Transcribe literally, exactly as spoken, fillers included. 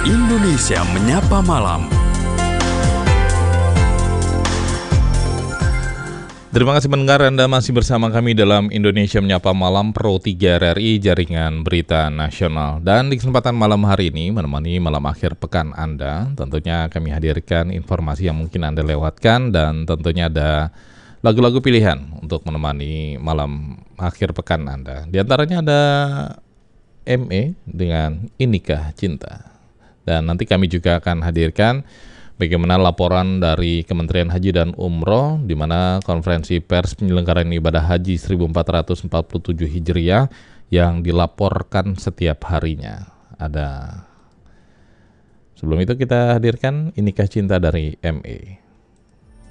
Indonesia Menyapa Malam. Terima kasih mendengar, Anda masih bersama kami dalam Indonesia Menyapa Malam Pro tiga R R I Jaringan Berita Nasional. Dan di kesempatan malam hari ini menemani malam akhir pekan Anda, tentunya kami hadirkan informasi yang mungkin Anda lewatkan dan tentunya ada lagu-lagu pilihan untuk menemani malam akhir pekan Anda. Di antaranya ada M E dengan Inikah Cinta. Dan nanti kami juga akan hadirkan bagaimana laporan dari Kementerian Haji dan Umroh, di mana konferensi pers penyelenggaraan ibadah haji seribu empat ratus empat puluh tujuh Hijriah yang dilaporkan setiap harinya. Ada. Sebelum itu kita hadirkan Inikah Cinta dari M E.